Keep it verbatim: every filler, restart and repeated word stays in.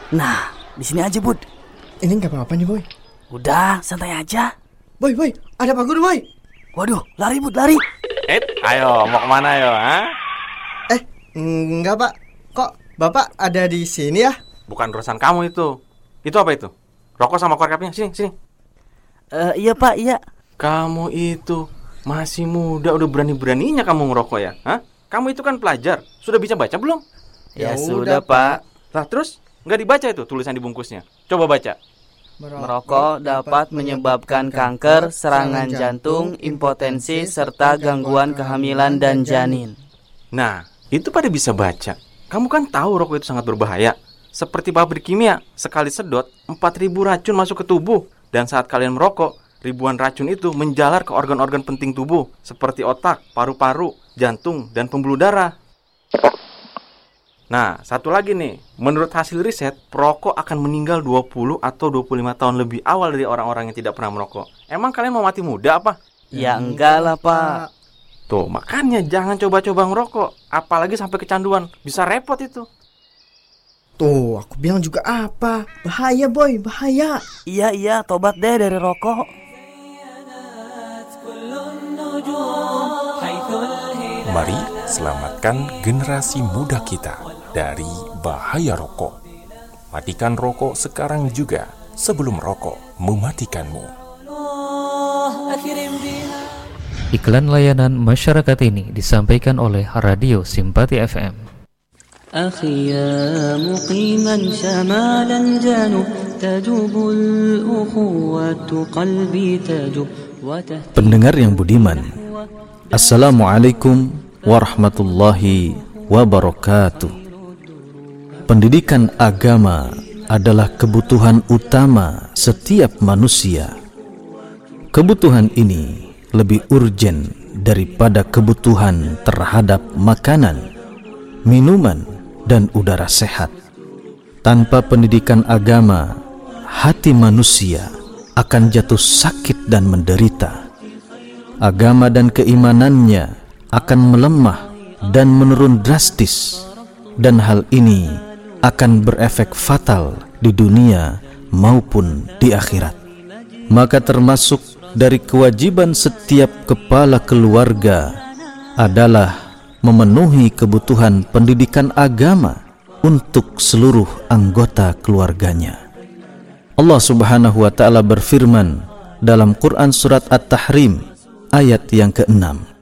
Nah, di sini aja, Bud. Ini nggak apa-apa nih, Boy. Udah, santai aja. Boy, Boy, ada Pak Guru, Boy. Waduh, lari, Bud, lari. Eh, ayo, mau kemana yo? Ha? Eh, enggak, Pak. Kok Bapak ada di sini ya? Bukan urusan kamu itu. Itu apa itu? Rokok sama korkapnya, sini, sini. Uh, iya, Pak, iya. Kamu itu masih muda, udah berani-beraninya kamu ngerokok ya? Hah? Kamu itu kan pelajar, sudah bisa baca belum? Ya, ya sudah, Pak. Lah terus, nggak dibaca itu tulisan di bungkusnya? Coba baca. Merokok dapat menyebabkan kanker, serangan jantung, impotensi, serta gangguan kehamilan dan janin. Nah, itu pada bisa baca. Kamu kan tahu rokok itu sangat berbahaya. Seperti pabrik kimia, sekali sedot empat ribu racun masuk ke tubuh. Dan saat kalian merokok, ribuan racun itu menjalar ke organ-organ penting tubuh, seperti otak, paru-paru, jantung, dan pembuluh darah. Nah, satu lagi nih, menurut hasil riset, perokok akan meninggal dua puluh atau dua puluh lima tahun lebih awal dari orang-orang yang tidak pernah merokok. Emang kalian mau mati muda apa? Ya enggak lah, Pak. Tuh, makanya jangan coba-coba ngerokok, apalagi sampai kecanduan, bisa repot itu. Tuh, aku bilang juga apa? Bahaya, Boy, bahaya. Iya, iya, tobat deh dari rokok. Mari selamatkan generasi muda kita dari bahaya rokok. Matikan rokok sekarang juga sebelum rokok mematikanmu. Iklan layanan masyarakat ini disampaikan oleh Radio Simpati F M. أخي يا مقيما شمالا جنوب تجوب الأخوة قلبي تجوب. Pendengar yang budiman, Assalamualaikum warahmatullahi wabarakatuh. Pendidikan agama adalah kebutuhan utama setiap manusia. Kebutuhan ini lebih urgen daripada kebutuhan terhadap makanan, minuman, dan udara sehat. Tanpa pendidikan agama, hati manusia akan jatuh sakit dan menderita. Agama dan keimanannya akan melemah dan menurun drastis, dan hal ini akan berefek fatal di dunia maupun di akhirat. Maka termasuk dari kewajiban setiap kepala keluarga adalah memenuhi kebutuhan pendidikan agama untuk seluruh anggota keluarganya. Allah Subhanahu wa ta'ala berfirman dalam Quran surat At-Tahrim ayat yang keenam,